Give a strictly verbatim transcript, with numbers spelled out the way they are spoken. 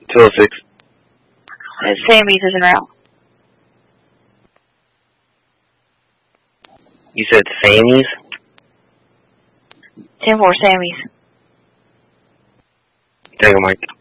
two oh six. Uh, Sammy's is en route. You said Sammy's? ten four, Sammy's. Tango Mike.